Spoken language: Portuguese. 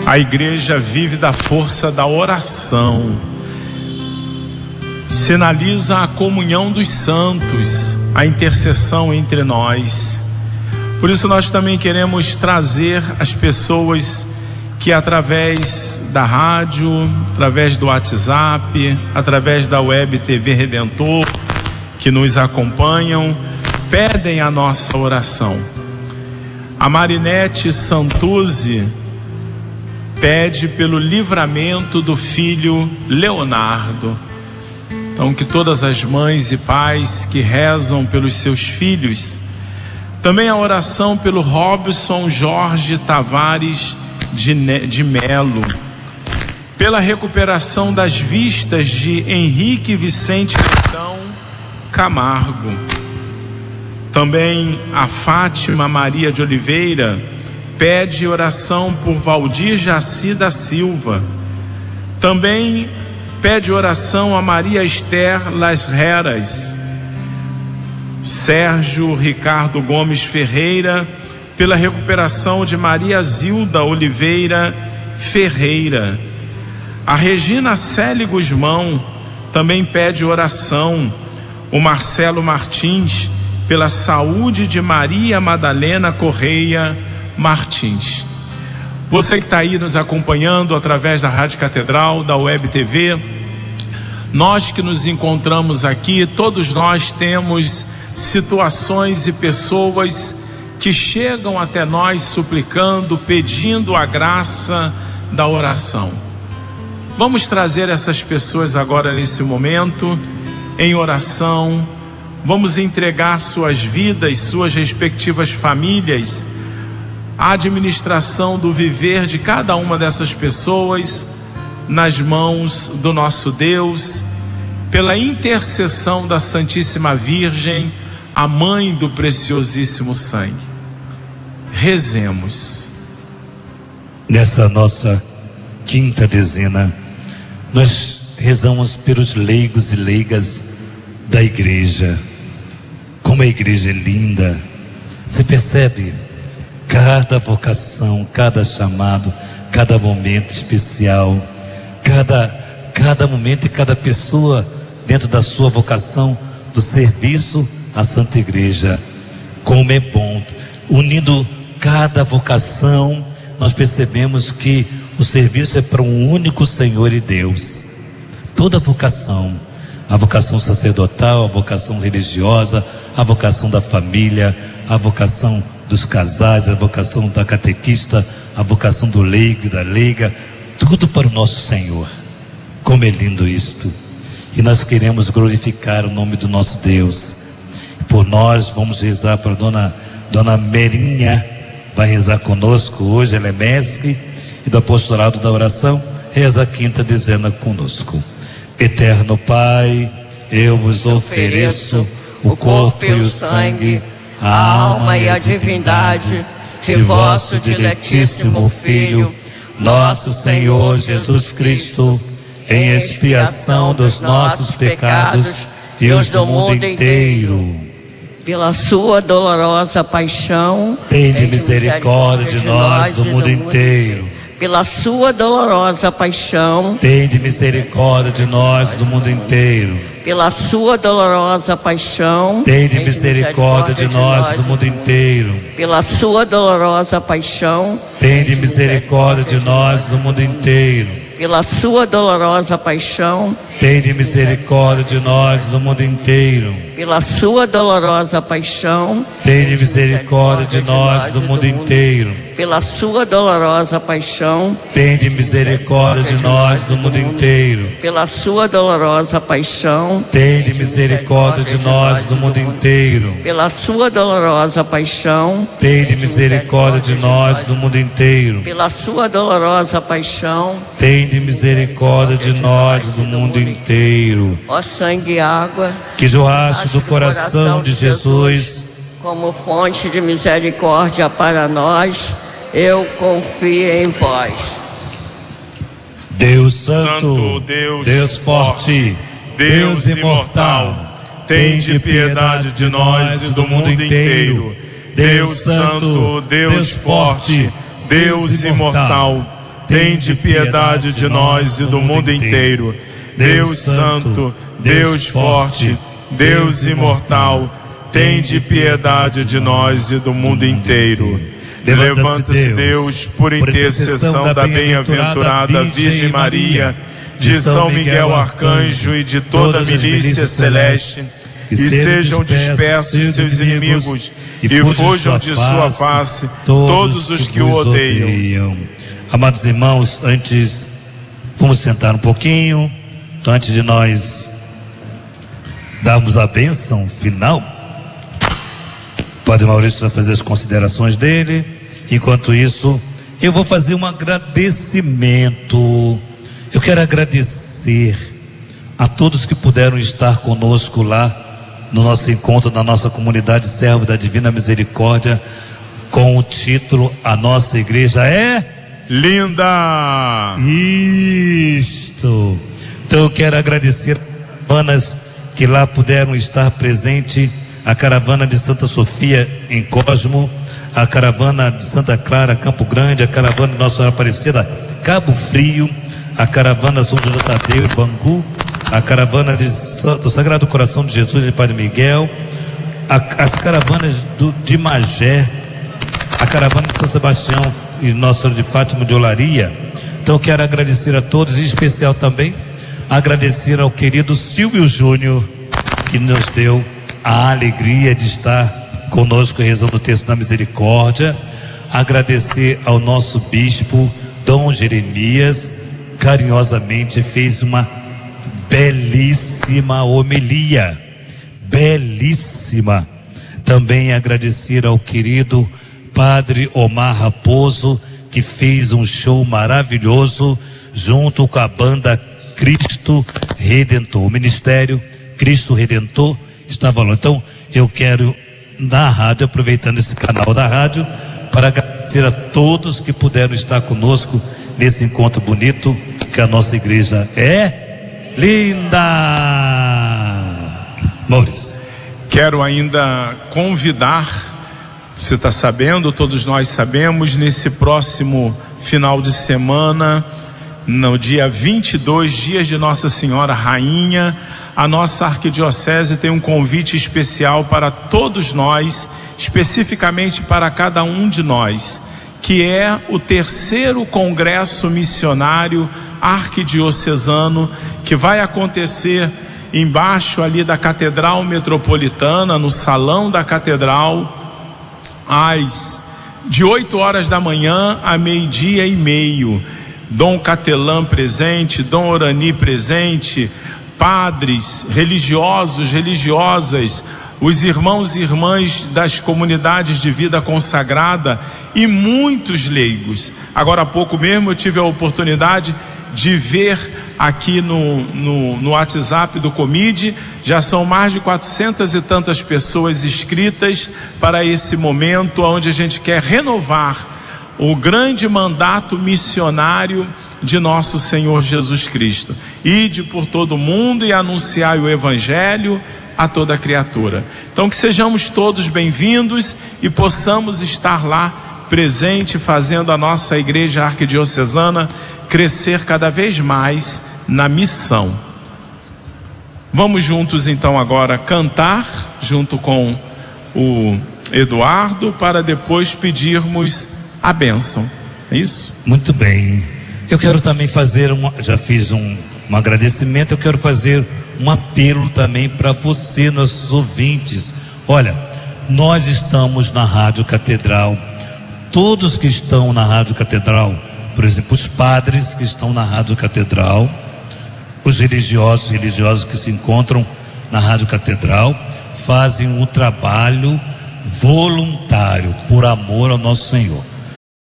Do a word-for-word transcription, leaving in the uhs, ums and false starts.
A igreja vive da força da oração. Sinaliza a comunhão dos santos, a intercessão entre nós. Por isso nós também queremos trazer as pessoas que através da rádio, através do WhatsApp, através da web T V Redentor, que nos acompanham, pedem a nossa oração. A Marinete Santuzzi pede pelo livramento do filho Leonardo. Então, que todas as mães e pais que rezam pelos seus filhos, também a oração pelo Robson Jorge Tavares de, de Melo, pela recuperação das vistas de Henrique Vicente Leitão Camargo. Também a Fátima Maria de Oliveira pede oração por Valdir Jaci da Silva. Também pede oração a Maria Esther Las Heras. Sérgio Ricardo Gomes Ferreira pela recuperação de Maria Zilda Oliveira Ferreira. A Regina Célie Guzmão também pede oração. O Marcelo Martins pela saúde de Maria Madalena Correia Martins. Você que está aí nos acompanhando através da Rádio Catedral, da Web T V, nós que nos encontramos aqui, todos nós temos situações e pessoas que chegam até nós suplicando, pedindo a graça da oração. Vamos trazer essas pessoas agora nesse momento em oração. Vamos entregar suas vidas, suas respectivas famílias, a administração do viver de cada uma dessas pessoas nas mãos do nosso Deus, pela intercessão da Santíssima Virgem, a mãe do preciosíssimo sangue. Rezemos. Nessa nossa quinta dezena, nós rezamos pelos leigos e leigas da igreja. Como a igreja é linda. Você percebe? Cada vocação, cada chamado, cada momento especial, cada, cada momento e cada pessoa dentro da sua vocação do serviço à Santa Igreja. Como é bom, unindo cada vocação, nós percebemos que o serviço é para um único Senhor e Deus. Toda vocação, a vocação sacerdotal, a vocação religiosa, a vocação da família, a vocação dos casais, a vocação da catequista, a vocação do leigo e da leiga, tudo para o nosso Senhor. Como é lindo isto! E nós queremos glorificar o nome do nosso Deus. Por nós vamos rezar para a dona, dona Merinha, vai rezar conosco hoje, ela é mestre e do apostolado da oração, reza a quinta dezena conosco. Eterno Pai, eu vos ofereço o corpo e o sangue, a alma e a divindade de vosso diletíssimo Filho, nosso Senhor Jesus Cristo, em expiação dos nossos pecados e os do mundo inteiro. Pela sua dolorosa paixão, tende misericórdia de nós do mundo inteiro. Pela sua dolorosa paixão, tende misericórdia de nós do mundo inteiro. Pela sua dolorosa paixão, tende misericórdia de nós do mundo inteiro. Pela sua dolorosa paixão, tende misericórdia de nós do mundo inteiro. Pela sua dolorosa paixão, tende misericórdia de nós do mundo inteiro. Pela sua dolorosa paixão, tende misericórdia de nós do mundo inteiro. Pela sua dolorosa paixão, tende misericórdia de nós do mundo inteiro. Pela sua dolorosa paixão, tende misericórdia de nós do mundo inteiro. Pela sua dolorosa paixão, tende misericórdia de nós do mundo inteiro. Pela sua dolorosa paixão, tende misericórdia de nós do mundo inteiro. Ó sangue e água que jorraste do coração de Jesus, como fonte de misericórdia para nós, eu confio em vós. Deus Santo, Deus, Deus forte, Deus imortal, tende piedade de nós e do mundo inteiro. Deus Santo, Deus forte, Deus imortal, tende piedade de nós e do mundo inteiro. Deus Santo, Deus Forte, Deus Imortal, tende piedade de nós e do mundo inteiro. Levanta-se Deus, por intercessão da bem-aventurada Virgem Maria, de São Miguel Arcanjo e de toda a milícia celeste, e sejam dispersos seus inimigos, e fujam de sua face todos os que o odeiam. Amados irmãos, antes, vamos sentar um pouquinho, antes de nós darmos a bênção final. Padre Maurício vai fazer as considerações dele. Enquanto isso, eu vou fazer um agradecimento. Eu quero agradecer a todos que puderam estar conosco lá no nosso encontro, na nossa comunidade Servo da Divina Misericórdia, com o título A Nossa Igreja é Linda. Isto. Então eu quero agradecer as caravanas que lá puderam estar presentes, a caravana de Santa Sofia em Cosmo, a caravana de Santa Clara, Campo Grande, a caravana de Nossa Senhora Aparecida, Cabo Frio, a caravana São José Tadeu, Bangu, a caravana de, do Sagrado Coração de Jesus e Padre Miguel, a, as caravanas do, de Magé, a caravana de São Sebastião e Nossa Senhora de Fátima de Olaria. Então quero agradecer a todos, em especial também agradecer ao querido Silvio Júnior, que nos deu a alegria de estar conosco rezando o texto da misericórdia. Agradecer ao nosso bispo Dom Jeremias, carinhosamente fez uma belíssima homilia, belíssima. Também agradecer ao querido Padre Omar Raposo, que fez um show maravilhoso junto com a banda Cristo Redentor, o Ministério Cristo Redentor estava lá. Então eu quero, na rádio, aproveitando esse canal da rádio, para agradecer a todos que puderam estar conosco nesse encontro bonito, que a nossa igreja é linda. Maurício, quero ainda convidar, você está sabendo, todos nós sabemos, nesse próximo final de semana, no dia vinte e dois, dias de Nossa Senhora Rainha, a nossa arquidiocese tem um convite especial para todos nós, especificamente para cada um de nós, que é o terceiro congresso missionário arquidiocesano, que vai acontecer embaixo ali da Catedral Metropolitana, no Salão da Catedral, às de oito horas da manhã a meio-dia e meio. Dom Catelã presente, Dom Orani presente, padres, religiosos, religiosas, os irmãos e irmãs das comunidades de vida consagrada e muitos leigos. Agora há pouco mesmo eu tive a oportunidade de ver aqui no, no, no WhatsApp do Comide, já são mais de quatrocentas e tantas pessoas inscritas para esse momento onde a gente quer renovar o grande mandato missionário de nosso Senhor Jesus Cristo. Ide por todo o mundo e anunciai o Evangelho a toda criatura. Então que sejamos todos bem-vindos e possamos estar lá presente, fazendo a nossa igreja arquidiocesana crescer cada vez mais na missão. Vamos juntos então agora cantar junto com o Eduardo, para depois pedirmos a bênção. É isso? Muito bem. Eu quero também fazer um, já fiz um, um agradecimento, eu quero fazer um apelo também para você, nossos ouvintes. Olha, nós estamos na Rádio Catedral, todos que estão na Rádio Catedral, por exemplo, os padres que estão na Rádio Catedral, os religiosos e religiosos que se encontram na Rádio Catedral, fazem um trabalho voluntário, por amor ao nosso Senhor.